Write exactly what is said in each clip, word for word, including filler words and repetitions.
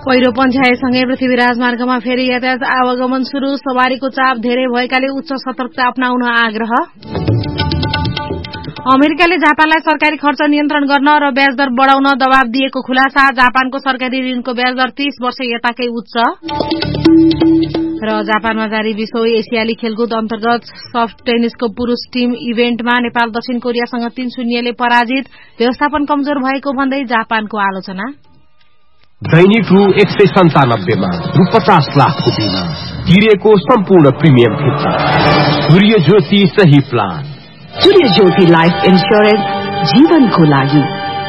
पहिरो पञ्चायतसँगै पृथ्वी राजमार्गमा फेरि यातायात आवागमन शुरू, सवारीको चाप धेरै भएकाले उच्च सतर्कता अपनाउन आग्रह। अमेरिकाले जापानलाई सरकारी खर्च नियन्त्रण गर्न र ब्याज दर बढ़ाउन दबाव दिएको खुलासा, जापानको सरकारी ऋणको ब्याज दर तीस वर्ष यताकै उच्च। र जापानमा जारी विश्व एसियाली खेलकुद अन्तर्गत सफ्ट टेनिसको पुरूष टीम इभेन्टमा नेपाल दक्षिण कोरियासँग तीन शून्यले पराजित, व्यवस्थापन कमजोर भएको भन्दै जापानको आलोचना। दैनिक रु एक सय सन्तानब्बेमा रु पचास लाखको बिमा तिरेको सम्पूर्ण प्रिमियम फिर्ता। सूर्य ज्योति सही प्लान। सूर्य ज्योति लाइफ इन्स्योरेन्स, जीवनको लागि।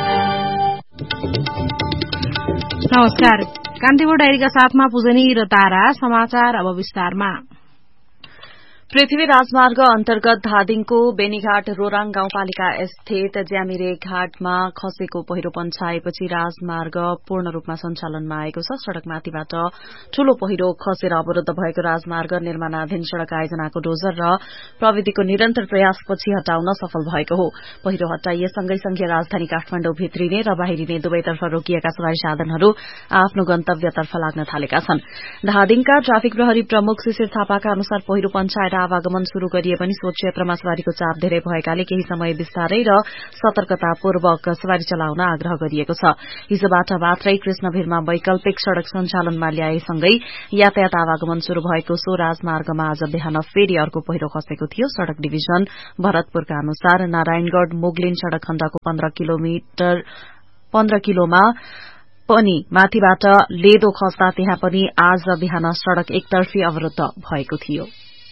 नमस्कार, कान्तिपुर डायरीका साथमा पूजनी र तारा। समाचार अब विस्तारमा। पृथ्वी राजमार्ग अन्तर्गत धादिङको बेनीघाट रोराङ गाउँपालिका स्थित ज्यामिरे घाटमा खसेको पहिरो पन्छाएपछि राजमार्ग पूर्ण रूपमा सञ्चालनमा आएको छ। सड़कमाथिबाट ठूलो पहिरो खसेर अवरूद्ध भएको राजमार्ग निर्माणाधीन सड़क आयोजनाको डोजर र प्रविधिको निरन्तर प्रयासपछि हटाउन सफल भएको हो। पहिरो हटाइएसँगै संघीय राजधानी काठमाडौँ भित्रिने र बाहिरिने दुवैतर्फ रोकिएका सवारी साधनहरू आफ्नो गन्तव्यतर्फ लाग्न थालेका छन्। धादिङका ट्राफिक प्रहरी प्रमुख शिशिर थापाका अनुसार पहिरो पन्छाएर आवागमन शुरू गरिए पनि सो क्षेत्रमा सवारीको चाप धेरै भएकाले केही समय विस्तारै र सतर्कतापूर्वक सवारी चलाउन आग्रह गरिएको छ। हिजोबाट मात्रै कृष्णभिरमा वैकल्पिक सड़क सञ्चालनमा ल्याएसँगै यातायात आवागमन शुरू भएको सो राजमार्गमा आज बिहान फेरि अर्को पहिरो खसेको थियो। सड़क डिभिजन भरतपुरका अनुसार नारायणगढ़ मुगलिन सड़क खण्डको पन्ध्र किलोमिटर पन्ध्र किलोमा पनि माथिबाट लेदो खस्दा त्यहाँ पनि आज बिहान सड़क एकतर्फी अवरूद्ध भएको थियो।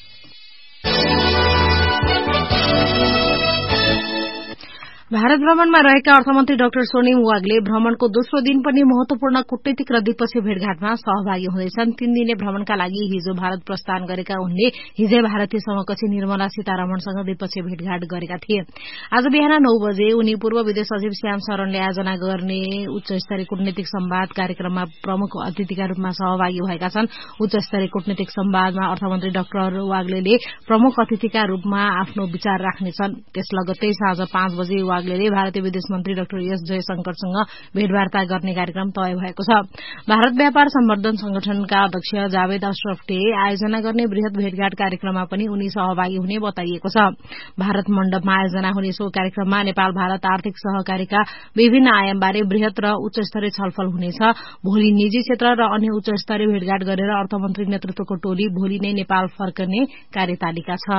भारत भ्रमणमा रहेका अर्थमन्त्री डाक्टर स्वर्णिम वाग्ले भ्रमणको दोस्रो दिन पनि महत्वपूर्ण कूटनीतिक र द्विपक्षीय भेटघाटमा सहभागी हुँदैछन्। तीन दिने भ्रमणका लागि हिजो भारत प्रस्थान गरेका उनले हिजै भारतीय समकक्षी निर्मला सीतारमणसँग द्विपक्षीय भेटघाट गरेका थिए। आज बिहान नौ बजे उनी पूर्व विदेश सचिव श्याम शरणले आयोजना गर्ने उच्च स्तरीय कूटनीतिक संवाद कार्यक्रममा प्रमुख अतिथिका रूपमा सहभागी भएका छन्। उच्च स्तरीय कूटनीतिक संवादमा अर्थमन्त्री डाक्टर वाग्ले प्रमुख अतिथिका रूपमा आफ्नो विचार राख्नेछन्। त्यस लगत्तै साँझ पाँच बजे वाग्ले भारतीय विदेश मन्त्री डाक्टर एस जयशंकरसँग भेटवार्ता गर्ने कार्यक्रम तय भएको छ। भारत व्यापार सम्वर्धन संगठनका अध्यक्ष जावेद अशरफले आयोजना गर्ने वृहत भेटघाट कार्यक्रममा पनि उनी सहभागी हुने बताइएको छ। भारत मण्डपमा आयोजना हुने सो कार्यक्रममा नेपाल भारत आर्थिक सहकारीका विभिन्न आयामबारे वृहत र उच्च स्तरीय छलफल हुनेछ। भोलि निजी क्षेत्र र अन्य उच्च स्तरीय भेटघाट गरेर अर्थमन्त्री नेतृत्वको टोली भोलि नै नेपाल फर्कने कार्यतालिका छ।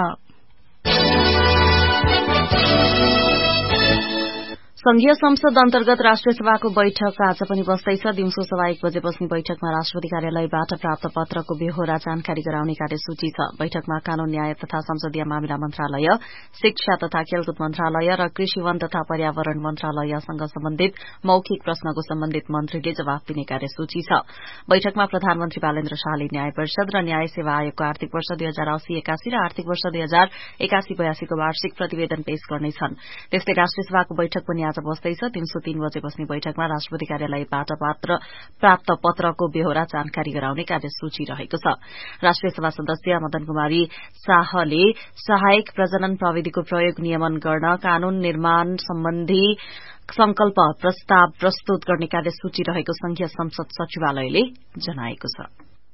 संघीय संसद अन्तर्गत राष्ट्रिय सभाको बैठक आज पनि बस्दैछ। दिउँसो सवा एक बजे बस्ने बैठकमा राष्ट्रपति कार्यालयबाट प्राप्त पत्रको बेहोरा जानकारी गराउने कार्यसूची छ। बैठकमा कानून न्याय तथा संसदीय मामिला मन्त्रालय, शिक्षा तथा खेलकुद मन्त्रालय र कृषि वन तथा पर्यावरण मन्त्रालयसँग सम्बन्धित मौखिक प्रश्नको सम्बन्धित मन्त्रीले जवाफ दिने कार्यसूची छ। बैठकमा प्रधानमन्त्री बालेन्द्र शाहले न्याय परिषद र न्याय सेवा आयोगको आर्थिक वर्ष दुई हजार अस्सी एकासी र आर्थिक वर्ष दुई हजार एकासी बयासीको वार्षिक प्रतिवेदन पेश गर्नेछन्। त्यस्तै राष्ट्रिय सभाको बैठक पनि आज बस्दैछ। दिउँसो तीन बजे बस्ने बैठकमा राष्ट्रपति कार्यालयबाट प्राप्त पत्रको बेहोरा जानकारी गराउने कार्यसूची रहेको छ। राष्ट्रिय सभा सदस्य मदन कुमारी शाहले सहायक प्रजनन प्रविधिको प्रयोग नियमन गर्न कानून निर्माण सम्बन्धी संकल्प प्रस्ताव प्रस्तुत गर्ने कार्यसूची रहेको संघीय संसद सचिवालयले जनाएको छ।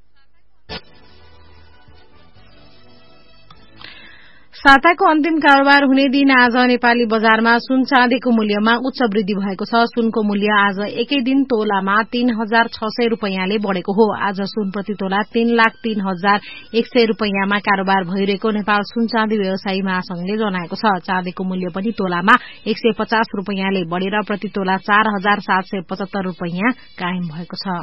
साताको अन्तिम कारोबार हुने दिन आज नेपाली बजारमा सुन चाँदीको मूल्यमा उच्च वृद्धि भएको छ। सुनको मूल्य आज एकै दिन तोलामा तीन हजार छ सय रूपियाँले बढ़ेको हो। आज सुन प्रति तोला तीन लाख तीन हजार एक सय रूपियाँमा कारोबार भइरहेको नेपाल सुन चाँदी व्यवसायी महासंघले जनाएको छ। चाँदीको मूल्य पनि तोलामा एक सय पचास रूपियाँले बढ़ेर प्रति तोला चार हजार सात सय पचहत्तर रूपियाँ कायम भएको छ।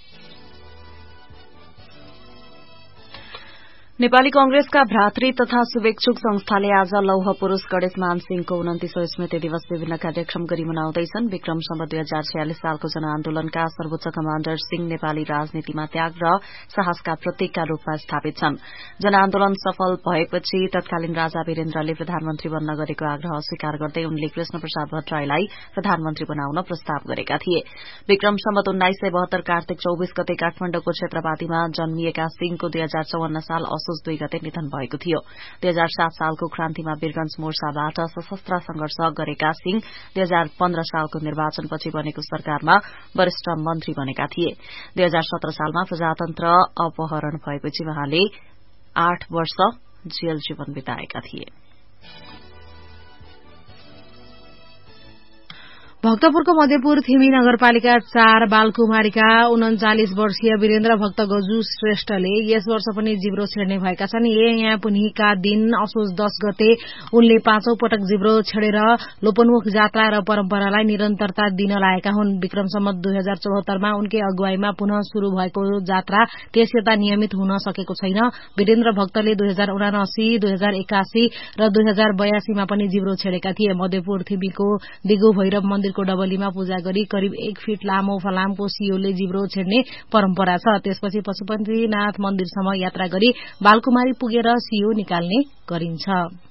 नेपाली कंग्रेसका भ्रातृ तथा शुभेच्छुक संस्थाले आज लौह पुरूष गणेश मान सिंहको उन्तिसौं स्मृति दिवस विभिन्न कार्यक्रम गरी मनाउँदैछन्। विक्रम सम्वत दुई हजार छयालिस सालको जनआन्दोलनका सर्वोच्च कमाण्डर सिंह नेपाली राजनीतिमा त्याग र साहसका प्रतीकका रूपमा स्थापित छन्। जनआन्दोलन सफल भएपछि तत्कालीन राजा वीरेन्द्रले प्रधानमन्त्री बन्न गरेको आग्रह अस्वीकार गर्दै उनले कृष्ण प्रसाद भट्टराईलाई प्रधानमन्त्री बनाउन प्रस्ताव गरेका थिए। विक्रम सम्वत उन्नाइस सय बहत्तर कार्तिक चौबीस गते काठमाडौँको क्षेत्रपातीमा जन्मिएका सिंहको दुई हजार चौवन्न साल असोज दुई गते निधन भएको थियो। दुई हजार सात सालको क्रान्तिमा वीरगंज मोर्चाबाट सशस्त्र संघर्ष गरेका सिंह दुई हजार पन्ध्र सालको निर्वाचनपछि बनेको सरकारमा वरिष्ठ मन्त्री बनेका थिए। दुई हजार सत्र सालमा प्रजातन्त्र अपहरण भएपछि उहाँले आठ वर्ष जेल जीवन बिताएका थिए। भक्तपुरको मध्यपुर थिमी नगरपालिका चार बालकुमारीका उन्चालिस वर्षीय वीरेन्द्र भक्त गजु श्रेष्ठले यस वर्ष पनि जिब्रो छेड्ने भएका छन्। यहाँ पुनिका दिन असोज दश गते उनले पाँचौं पटक जिब्रो छेडेर लोपन्मुख जात्रा र परम्परालाई निरन्तरता दिन लागेका हुन्। विक्रम सम्वत दुई हजार चौहत्तरमा उनकै अगुवाईमा पुनः शुरू भएको जात्रा त्यस यता नियमित हुन सकेको छैन। वीरेन्द्र भक्तले दुई हजार उनासी दुई हजार एकासी र दुई हजार बयासीमा पनि जिब्रो छेडेका थिए। मध्यपुर थिमीको दिगो भैरव मन्दिर को डबलीमा पूजा गरी करिब एक फिट लामो फलामको सियोले जिब्रो छेड्ने परम्परा छ। त्यसपछि पशुपतिनाथ मन्दिरसम्म यात्रा गरी बालकुमारी पुगेर सियो निकाल्ने गरिन्छ।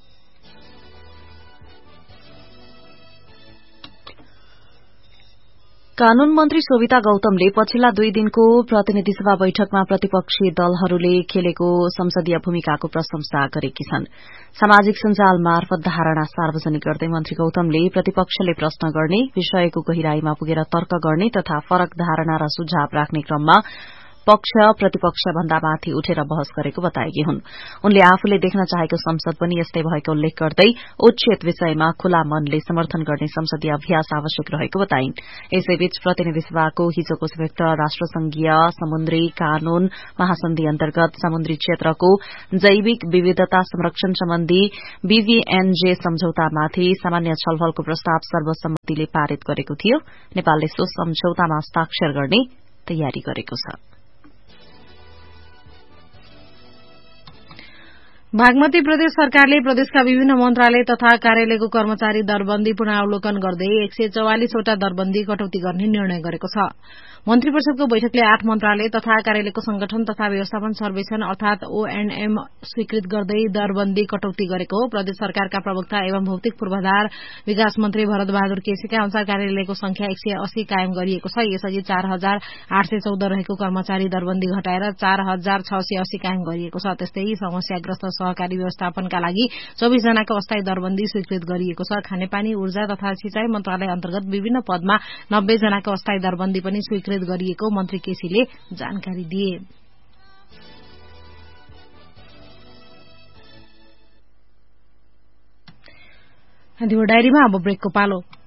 कानून मन्त्री शोभिता गौतमले पछिल्ला दुई दिनको प्रतिनिधि सभा बैठकमा प्रतिपक्षी दलहरूले खेलेको संसदीय भूमिकाको प्रशंसा गरेकी छन्। सामाजिक सञ्जाल मार्फत धारणा सार्वजनिक गर्दै मन्त्री गौतमले प्रतिपक्षले प्रश्न गर्ने, विषयको गहिराईमा पुगेर तर्क गर्ने तथा फरक धारणा र सुझाव राख्ने क्रममा पक्ष प्रतिपक्ष भन्दा माथि उठेर बहस गरेको बताएकी हुन्। उनले आफूले देख्न चाहेको संसद पनि यस्तै भएको उल्लेख गर्दै उचित विषयमा खुला मनले समर्थन गर्ने संसदीय अभ्यास आवश्यक रहेको बताइन्। यसैबीच प्रतिनिधि सभाको हिजोको संयुक्त राष्ट्रसंघीय समुद्री कानून महासन्धि अन्तर्गत समुद्री क्षेत्रको जैविक विविधता संरक्षण सम्बन्धी बीबीएनजे सम्झौतामाथि सामान्य छलफलको प्रस्ताव सर्वसम्मतिले पारित गरेको थियो। नेपालले सो सम्झौतामा हस्ताक्षर गर्ने तयारी गरेको छ। बागमती प्रदेश सरकारले प्रदेशका विभिन्न मन्त्रालय तथा कार्यालयको कर्मचारी दरबन्दी पुनरावलोकन गर्दै एक सय चौवालिसवटा दरबन्दी कटौती गर्ने निर्णय गरेको छ। मन्त्री परिषदको बैठकले आठ मन्त्रालय तथा कार्यालयको संगठन तथा व्यवस्थापन सर्वेक्षण अर्थात ओएनएम स्वीकृत गर्दै दरबन्दी कटौती गरेको हो। प्रदेश सरकारका प्रवक्ता एवं भौतिक पूर्वाधार विकास मन्त्री भरत बहादुर केसीका अनुसार कार्यालयको संख्या एक सय अस्सी कायम गरिएको छ। यसअघि चार हजार आठ सय चौध रहेको कर्मचारी दरबन्दी घटाएर चार हजार छ सय अस्सी कायम गरिएको छ। त्यस्तै समस्याग्रस्त सहकारी व्यवस्थापनका लागि चौबीस जनाको अस्थायी दरबन्दी स्वीकृत गरिएको छ। खानेपानी ऊर्जा तथा सिंचाई मन्त्रालय अन्तर्गत विभिन्न पदमा नब्बे जनाको अस्थायी दरबन्दी पनि स्वीकृत गरिएको मन्त्री केसीले जानकारी दिए। डायरीमा अब ब्रेकको पालो।